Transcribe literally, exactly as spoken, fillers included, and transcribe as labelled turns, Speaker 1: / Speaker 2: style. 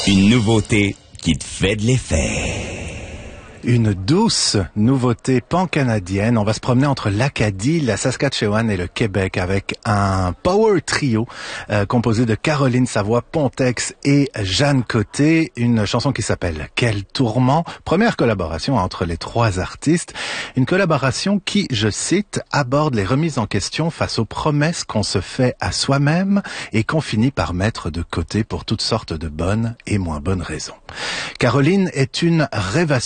Speaker 1: Une nouveauté qui te fait de l'effet.
Speaker 2: Une douce nouveauté pan-canadienne. On va se promener entre l'Acadie, la Saskatchewan et le Québec avec un power trio euh, composé de Caroline Savoie-Pontex et Jeanne Côté. Une chanson qui s'appelle « Quel tourment ». Première collaboration entre les trois artistes. Une collaboration qui, je cite, aborde les remises en question face aux promesses qu'on se fait à soi-même et qu'on finit par mettre de côté pour toutes sortes de bonnes et moins bonnes raisons. Caroline est une rêveuse